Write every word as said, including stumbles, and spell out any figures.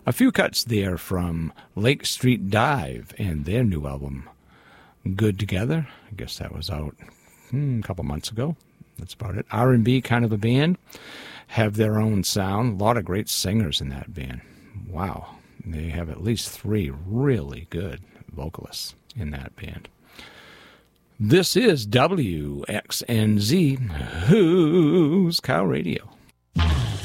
A few cuts there from Lake Street Dive and their new album, Good Together. I guess that was out hmm, a couple months ago. That's about it. R and B kind of a band. Have their own sound. A lot of great singers in that band. Wow. They have at least three really good vocalists in that band. This is W X N Z, Who's Cow Radio.